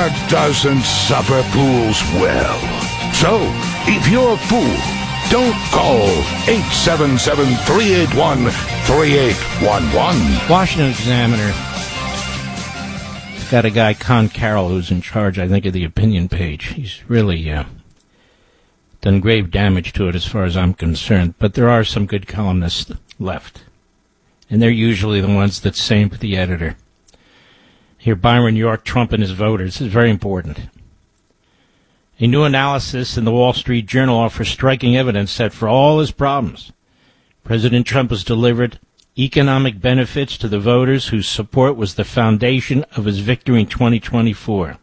car doesn't suffer fools well. So, if you're a fool, don't call 877-381-3811. Washington Examiner got a guy, Con Carroll, who's in charge, I think, of the opinion page. He's really done grave damage to it as far as I'm concerned. But there are some good columnists left. And they're usually the ones that same with the editor. Here, Byron York, Trump and his voters. This is very important. A new analysis in the Wall Street Journal offers striking evidence that for all his problems, President Trump has delivered economic benefits to the voters whose support was the foundation of his victory in 2024.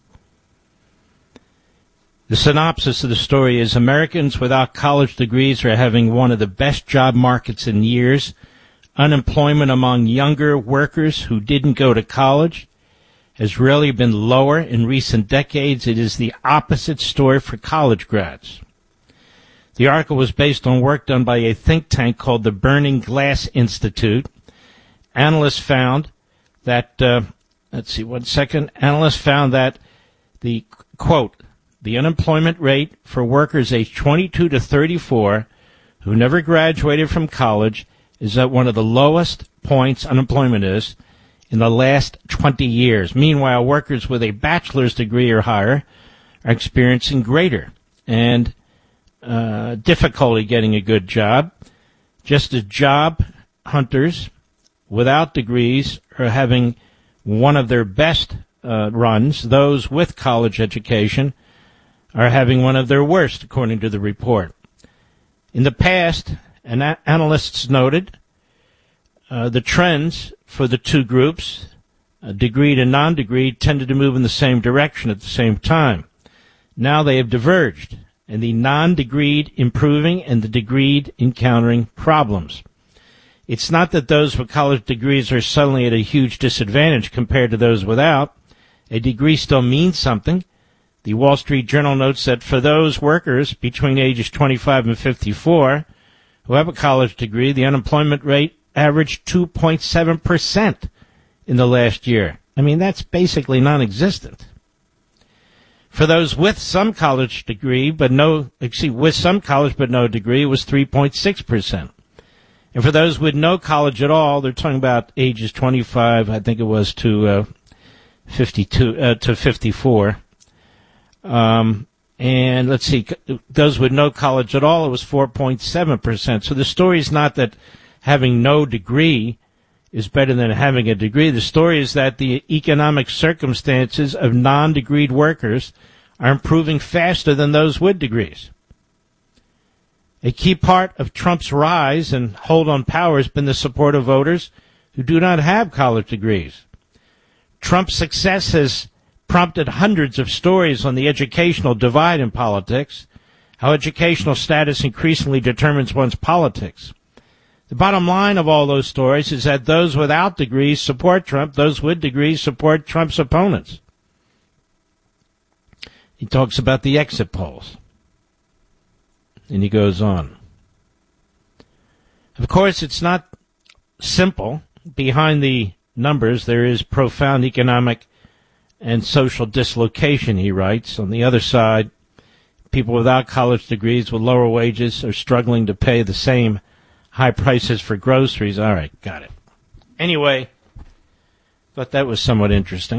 The synopsis of the story is Americans without college degrees are having one of the best job markets in years. Unemployment among younger workers who didn't go to college has really been lower in recent decades. It is the opposite story for college grads. The article was based on work done by a think tank called the Burning Glass Institute. Analysts found that, Analysts found that the, quote, the unemployment rate for workers aged 22 to 34 who never graduated from college is at one of the lowest points unemployment is in the last 20 years. Meanwhile, workers with a bachelor's degree or higher are experiencing greater and difficulty getting a good job, just as job hunters without degrees are having one of their best runs. Those with college education are having one of their worst, according to the report. In the past, analysts noted the trends for the two groups, degreed and non-degreed, tended to move in the same direction at the same time. Now they have diverged, and the non-degreed improving and the degreed encountering problems. It's not that those with college degrees are suddenly at a huge disadvantage compared to those without. A degree still means something. The Wall Street Journal notes that for those workers between ages 25 and 54 who have a college degree, the unemployment rate averaged 2.7% in the last year. I mean, that's basically non-existent. For those with some college degree but no degree, it was 3.6%. And for those with no college at all, they're talking about ages 25, I think it was, to 54. And let's see, those with no college at all, it was 4.7%. So the story is not that having no degree is better than having a degree. The story is that the economic circumstances of non-degreed workers are improving faster than those with degrees. A key part of Trump's rise and hold on power has been the support of voters who do not have college degrees. Trump's success has prompted hundreds of stories on the educational divide in politics, how educational status increasingly determines one's politics. The bottom line of all those stories is that those without degrees support Trump, those with degrees support Trump's opponents. He talks about the exit polls. And he goes on. Of course, it's not simple. Behind the numbers, there is profound economic and social dislocation, he writes. On the other side, people without college degrees with lower wages are struggling to pay the same high prices for groceries. All right, got it. Anyway, thought that was somewhat interesting.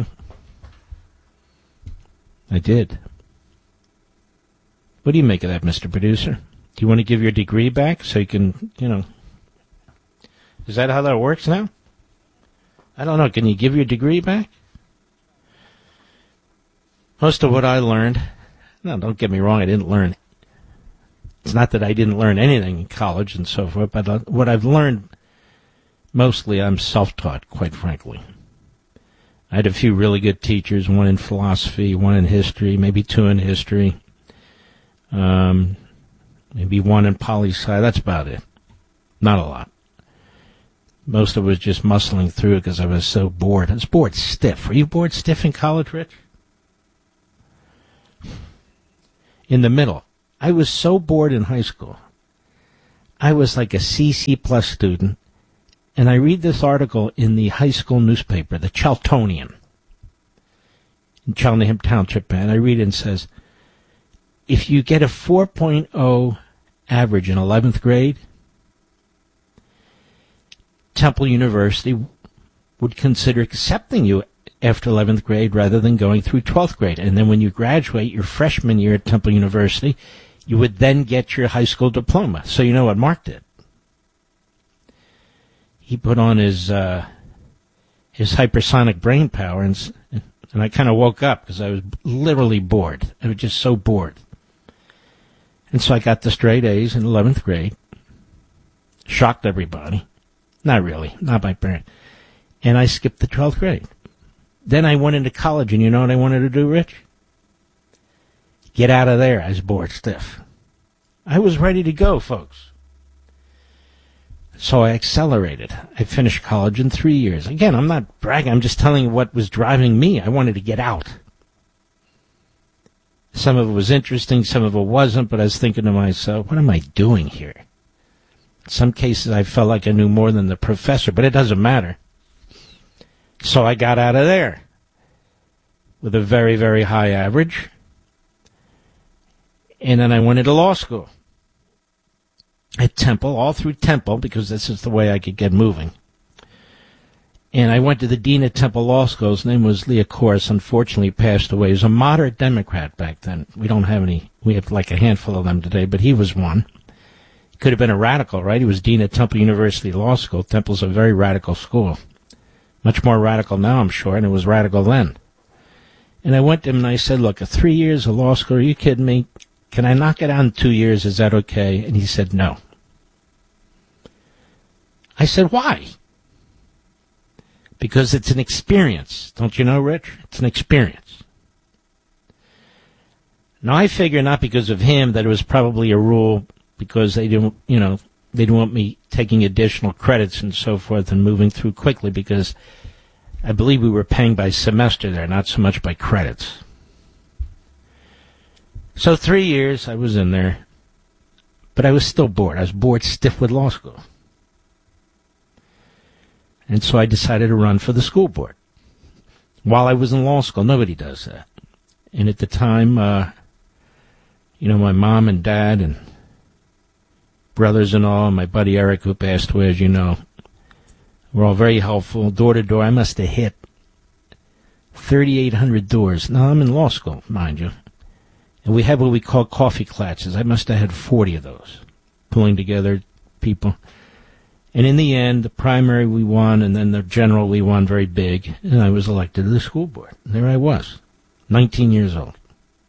I did. What do you make of that, Mr. Producer? Do you want to give your degree back so you can, is that how that works now? I don't know. Can you give your degree back? Most of what I learned, no, don't get me wrong, I didn't learn. It's not that I didn't learn anything in college and so forth, but what I've learned, mostly I'm self-taught, quite frankly. I had a few really good teachers, one in philosophy, one in history, maybe two in history, maybe one in poli-sci. That's about it. Not a lot. Most of it was just muscling through it because I was so bored. I was bored stiff. Were you bored stiff in college, Rich? In the middle. I was so bored in high school. I was like a C plus student, and I read this article in the high school newspaper, the Charltonian. in Cheltenham Township, and I read it and says, if you get a 4.0 average in 11th grade, Temple University would consider accepting you after 11th grade rather than going through 12th grade. And then when you graduate your freshman year at Temple University, you would then get your high school diploma. So you know what Mark did? He put on his hypersonic brain power, and I kind of woke up because I was literally bored. I was just so bored. And so I got the straight A's in 11th grade. Shocked everybody. Not really. Not my parents. And I skipped the 12th grade. Then I went into college, and you know what I wanted to do, Rich? Get out of there. I was bored stiff. I was ready to go, folks. So I accelerated. I finished college in 3 years. Again, I'm not bragging. I'm just telling you what was driving me. I wanted to get out. Some of it was interesting, some of it wasn't, but I was thinking to myself, what am I doing here? In some cases, I felt like I knew more than the professor, but it doesn't matter. So I got out of there with a very, very high average. And then I went into law school at Temple, all through Temple, because this is the way I could get moving. And I went to the dean at Temple Law School. His name was Leah Corse. Unfortunately, passed away. He was a moderate Democrat back then. We don't have any. We have like a handful of them today, but he was one. He could have been a radical, right? He was dean at Temple University Law School. Temple's a very radical school. Much more radical now, I'm sure, and it was radical then. And I went to him and I said, look, 3 years of law school, are you kidding me? Can I knock it out in 2 years? Is that okay? And he said, no. I said, why? Because it's an experience. Don't you know, Rich? It's an experience. Now, I figure not because of him that it was probably a rule because they didn't, they didn't want me taking additional credits and so forth and moving through quickly because I believe we were paying by semester there, not so much by credits. So 3 years I was in there, but I was still bored. I was bored stiff with law school. And so I decided to run for the school board. While I was in law school, nobody does that. And at the time, my mom and dad and brothers and all, and my buddy Eric, who passed away, as you know, were all very helpful. Door to door, I must have hit 3,800 doors. Now, I'm in law school, mind you. And we had what we call coffee clatches. I must have had 40 of those, pulling together people. And in the end, the primary we won, and then the general we won very big, and I was elected to the school board. And there I was, 19 years old.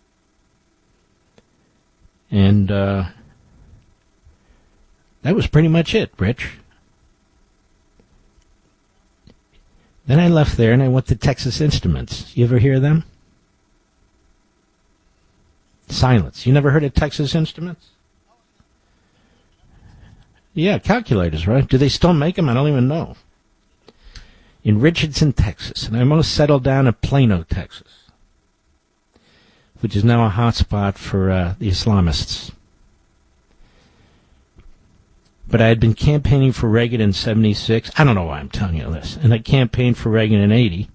And that was pretty much it, Rich. Then I left there and I went to Texas Instruments. You ever hear of them? Silence. You never heard of Texas Instruments? Yeah, calculators, right? Do they still make them? I don't even know. In Richardson, Texas. And I almost settled down in Plano, Texas, which is now a hot spot for the Islamists. But I had been campaigning for Reagan in 76. I don't know why I'm telling you this. And I campaigned for Reagan in 80.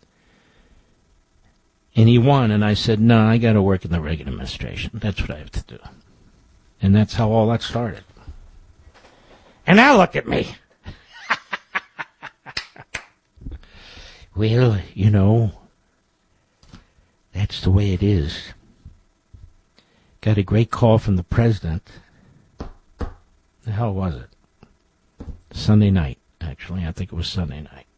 And he won, and I said, no, I got to work in the Reagan administration. That's what I have to do. And that's how all that started. And now look at me. Well, that's the way it is. Got a great call from the president. The hell was it? Sunday night, actually. I think it was Sunday night.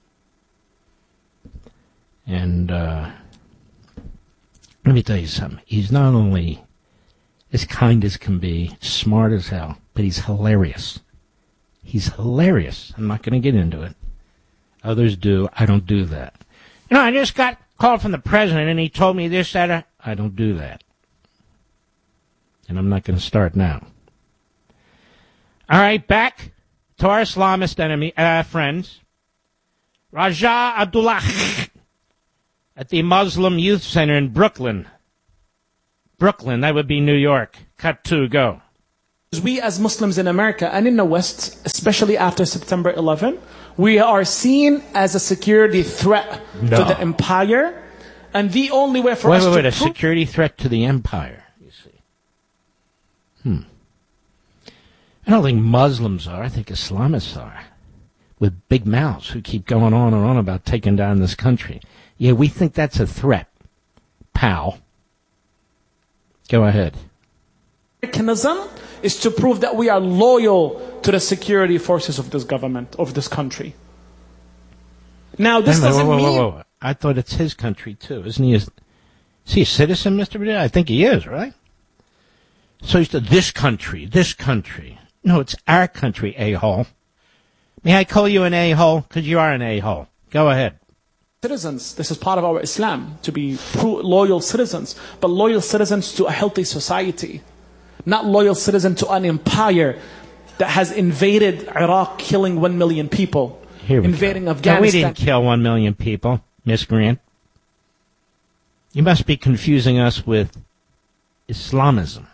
And let me tell you something. He's not only as kind as can be, smart as hell, but he's hilarious. He's hilarious. I'm not going to get into it. Others do. I don't do that. I just got called from the president, and he told me this, that. I don't do that. And I'm not going to start now. All right, back to our Islamist friends. Raja Abdullah at the Muslim Youth Center in Brooklyn. Brooklyn, that would be New York. Cut 2, go. We as Muslims in America and in the West, especially after September 11, we are seen as a security threat to the empire And the only way for us to a security threat to the empire, you see. I don't think Muslims are. I think Islamists are, with big mouths who keep going on and on about taking down this country. Yeah, we think that's a threat, pal. Go ahead. Americanism is to prove that we are loyal to the security forces of this government, of this country. Now, this doesn't mean... Whoa. I thought it's his country, too. Isn't he? Is he a citizen, Mr. Badea? I think he is, right? So he's this country. No, it's our country, a-hole. May I call you an a-hole? Because you are an a-hole. Go ahead. Citizens, this is part of our Islam, to be loyal citizens, but loyal citizens to a healthy society, not loyal citizen to an empire that has invaded Iraq, killing 1 million people, invading Afghanistan. No, we didn't kill 1 million people, Miss Grant. You must be confusing us with Islamism.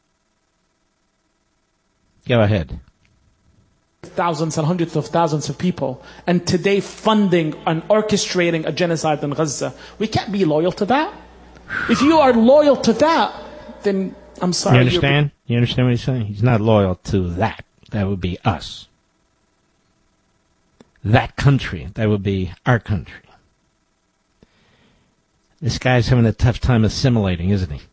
Go ahead. Thousands and hundreds of thousands of people, and today funding and orchestrating a genocide in Gaza. We can't be loyal to that. If you are loyal to that, then I'm sorry. You understand? You understand what he's saying? He's not loyal to that. That would be us. That country. That would be our country. This guy's having a tough time assimilating, isn't he?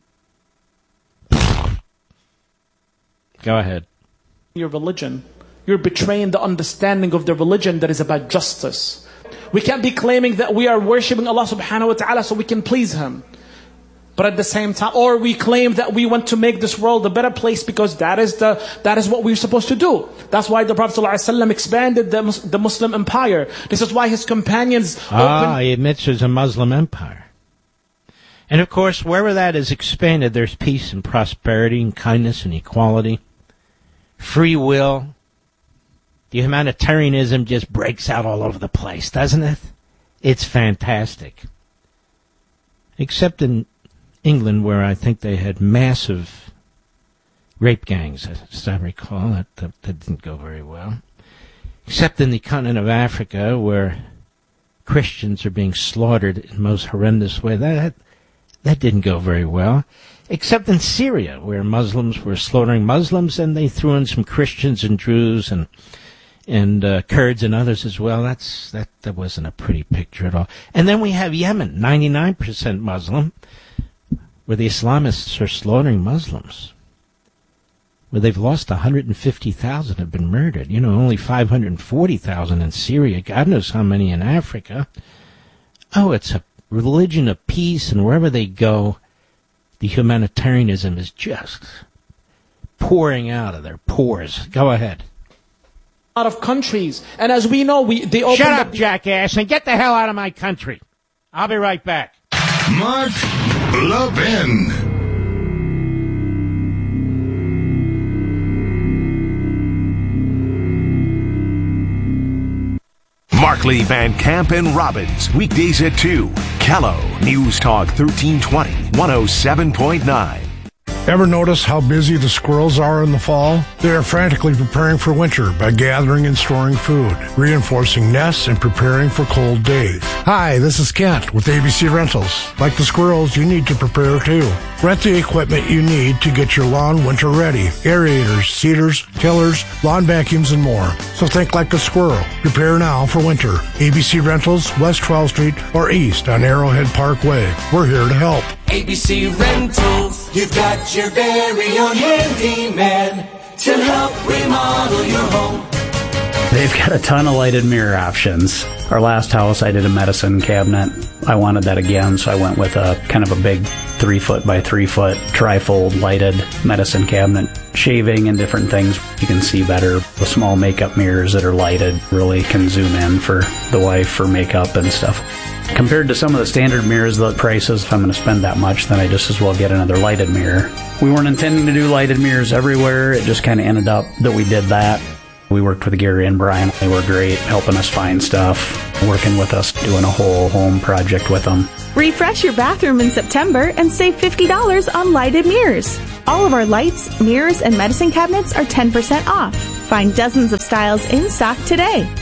Go ahead. Your religion. You're betraying the understanding of the religion that is about justice. We can't be claiming that we are worshipping Allah subhanahu wa ta'ala so we can please Him. But at the same time, or we claim that we want to make this world a better place because that is what we're supposed to do. That's why the Prophet ﷺ expanded the Muslim empire. This is why his companions he admits there's a Muslim empire. And of course, wherever that is expanded, there's peace and prosperity and kindness and equality. Free will. The humanitarianism just breaks out all over the place, doesn't it? It's fantastic. Except in England, where I think they had massive rape gangs, as I recall. That didn't go very well. Except in the continent of Africa, where Christians are being slaughtered in the most horrendous way. That didn't go very well. Except in Syria, where Muslims were slaughtering Muslims, and they threw in some Christians and Druze and Kurds and others as well. That wasn't a pretty picture at all. And then we have Yemen, 99% Muslim, where the Islamists are slaughtering Muslims, where they've lost 150,000 have been murdered. You know, only 540,000 in Syria. God knows how many in Africa. Oh, it's a religion of peace, and wherever they go, the humanitarianism is just pouring out of their pores. Go ahead. Out of countries, and as we know, they opened Shut up, jackass, and get the hell out of my country. I'll be right back. Mark Levin. Markley, Van Camp, and Robbins. Weekdays at 2. Callow, News Talk 1320, 107.9. Ever notice how busy the squirrels are in the fall? They are frantically preparing for winter by gathering and storing food, reinforcing nests, and preparing for cold days. Hi, this is Kent with ABC Rentals. Like the squirrels, you need to prepare too. Rent the equipment you need to get your lawn winter ready. Aerators, seeders, tillers, lawn vacuums, and more. So think like a squirrel. Prepare now for winter. ABC Rentals, West 12th Street or east on Arrowhead Parkway. We're here to help. ABC Rentals, you've got your very own handyman to help remodel your home. They've got a ton of lighted mirror options. Our last house, I did a medicine cabinet. I wanted that again, so I went with a kind of a big 3-foot by 3-foot trifold lighted medicine cabinet. Shaving and different things, you can see better. The small makeup mirrors that are lighted really can zoom in for the wife for makeup and stuff. Compared to some of the standard mirrors, the prices, if I'm going to spend that much, then I just as well get another lighted mirror. We weren't intending to do lighted mirrors everywhere. It just kind of ended up that we did that. We worked with Gary and Brian. They were great, helping us find stuff, working with us, doing a whole home project with them. Refresh your bathroom in September and save $50 on lighted mirrors. All of our lights, mirrors, and medicine cabinets are 10% off. Find dozens of styles in stock today.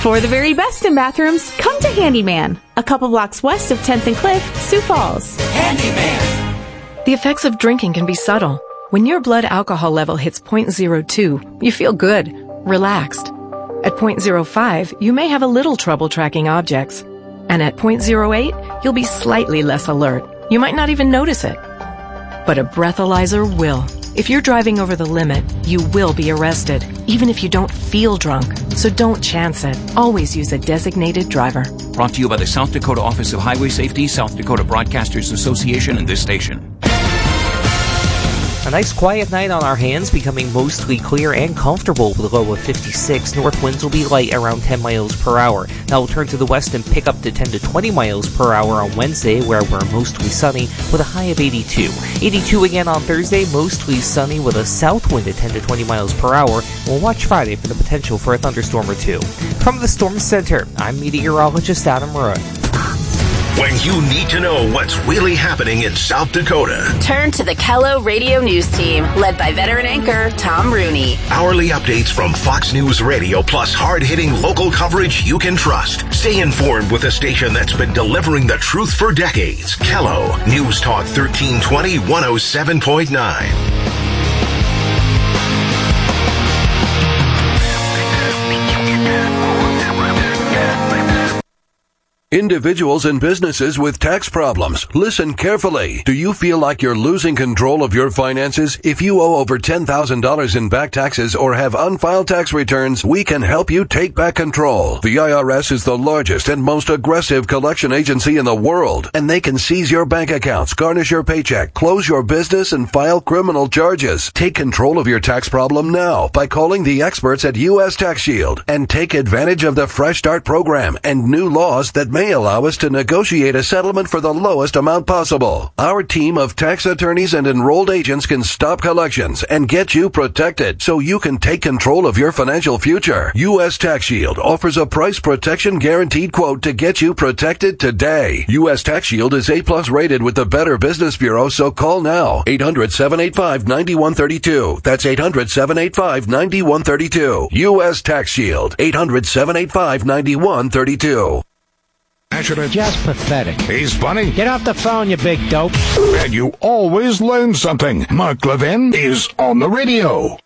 For the very best in bathrooms, come to Handyman, a couple blocks west of 10th and Cliff, Sioux Falls. Handyman. The effects of drinking can be subtle. When your blood alcohol level hits 0.02, you feel good, relaxed. At 0.05, you may have a little trouble tracking objects. And at 0.08, you'll be slightly less alert. You might not even notice it. But a breathalyzer will. If you're driving over the limit, you will be arrested, even if you don't feel drunk. So don't chance it. Always use a designated driver. Brought to you by the South Dakota Office of Highway Safety, South Dakota Broadcasters Association, and this station. A nice quiet night on our hands, becoming mostly clear and comfortable with a low of 56. North winds will be light around 10 miles per hour. Now we'll turn to the west and pick up to 10 to 20 miles per hour on Wednesday, where we're mostly sunny with a high of 82. 82 again on Thursday, mostly sunny with a south wind at 10 to 20 miles per hour. We'll watch Friday for the potential for a thunderstorm or two. From the Storm Center, I'm meteorologist Adam Roy. When you need to know what's really happening in South Dakota, turn to the Kello Radio News Team, led by veteran anchor Tom Rooney. Hourly updates from Fox News Radio, plus hard-hitting local coverage you can trust. Stay informed with a station that's been delivering the truth for decades. Kello News Talk 1320 107.9. Individuals and businesses with tax problems, listen carefully. Do you feel like you're losing control of your finances? If you owe over $10,000 in back taxes or have unfiled tax returns, we can help you take back control. The IRS is the largest and most aggressive collection agency in the world, and they can seize your bank accounts, garnish your paycheck, close your business, and file criminal charges. Take control of your tax problem now by calling the experts at U.S. Tax Shield and take advantage of the Fresh Start program and new laws that may allow us to negotiate a settlement for the lowest amount possible. Our team of tax attorneys and enrolled agents can stop collections and get you protected so you can take control of your financial future. U.S. Tax Shield offers a price protection guaranteed quote to get you protected today. U.S. Tax Shield is A+ rated with the Better Business Bureau, so call now. 800-785-9132. That's 800-785-9132. U.S. Tax Shield. 800-785-9132. Just pathetic. He's funny. Get off the phone, you big dope. And you always learn something. Mark Levin is on the radio.